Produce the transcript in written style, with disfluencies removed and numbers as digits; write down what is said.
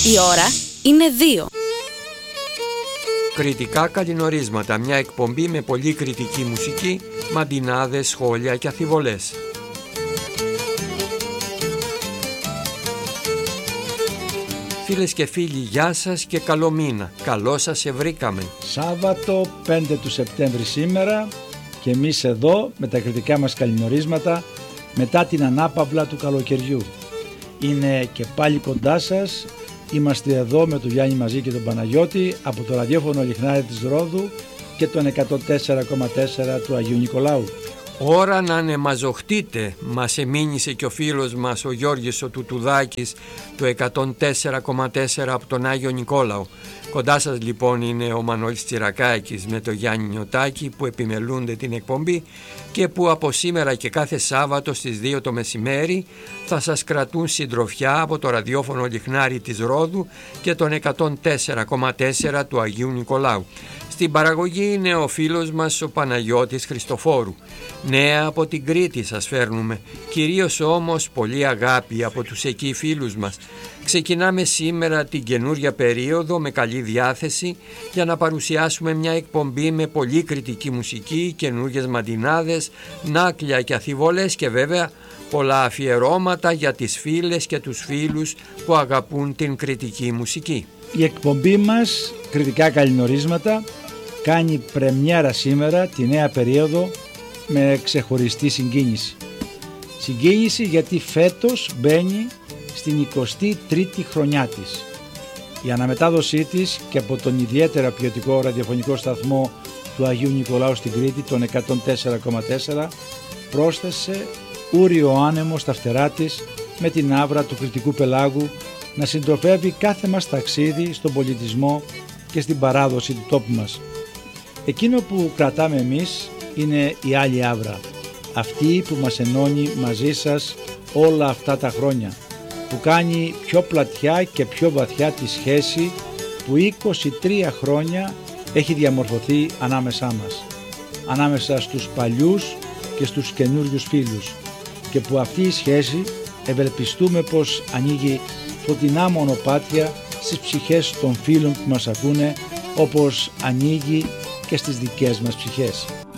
Η ώρα είναι 2. Κριτικά καλλινορίσματα, μια εκπομπή με πολύ κριτική μουσική, μαντινάδες, σχόλια και αφιβολές. Φίλες και φίλοι, γεια σας και καλό μήνα. Καλώς σας ευρήκαμε. Σάββατο 5 του Σεπτέμβρη σήμερα και εμείς εδώ με τα κριτικά μας καλλινορίσματα μετά την ανάπαυλα του καλοκαιριού. Είναι και πάλι κοντά σας. Είμαστε εδώ με τον Γιάννη μαζί και τον Παναγιώτη από το ραδιόφωνο Λιχνάρι της Ρόδου και τον 104,4 του Αγίου Νικολάου. Ώρα να ανεμαζοχτείτε, μας εμήνυσε και ο φίλος μας ο Γιώργης ο Τουτουδάκης το 104,4 από τον Άγιο Νικόλαο. Κοντά σας λοιπόν είναι ο Μανώλης Τσιρακάκης με τον Γιάννη Νιωτάκη που επιμελούνται την εκπομπή και που από σήμερα και κάθε Σάββατο στις 2 το μεσημέρι θα σας κρατούν συντροφιά από το ραδιόφωνο Λιχνάρι της Ρόδου και τον 104,4 του Αγίου Νικολάου. Στην παραγωγή είναι ο φίλος μας ο Παναγιώτης Χριστοφόρου. Νέα από την Κρήτη σας φέρνουμε, κυρίως όμως πολύ αγάπη από τους εκεί φίλους μας. Ξεκινάμε σήμερα την καινούρια περίοδο με καλή διάθεση για να παρουσιάσουμε μια εκπομπή με πολύ κριτική μουσική, καινούργιες μαντινάδες, νάκλια και αφιβολές και βέβαια πολλά αφιερώματα για τις φίλες και τους φίλους που αγαπούν την κριτική μουσική. Η εκπομπή μας κριτικά καλλινορίσματα κάνει πρεμιέρα σήμερα τη νέα περίοδο με ξεχωριστή συγκίνηση. Συγκίνηση γιατί φέτος μπαίνει στην 23η χρονιά της. Η αναμετάδοσή της και από τον ιδιαίτερα ποιοτικό ραδιοφωνικό σταθμό του Αγίου Νικολάου στην Κρήτη, τον 104,4, πρόσθεσε ούριο άνεμο στα φτερά της με την άβρα του κριτικού πελάγου να συντροφεύει κάθε μας ταξίδι στον πολιτισμό και στην παράδοση του τόπου μας. Εκείνο που κρατάμε εμείς είναι η άλλη άβρα, αυτή που μας ενώνει μαζί σας όλα αυτά τα χρόνια, που κάνει πιο πλατιά και πιο βαθιά τη σχέση που 23 χρόνια έχει διαμορφωθεί ανάμεσά μας, ανάμεσα στους παλιούς και στους καινούριους φίλους, και που αυτή η σχέση ευελπιστούμε πως ανοίγει φωτεινά μονοπάτια στις ψυχές των φίλων που μας ακούνε, όπως ανοίγει και στις δικές μας ψυχές.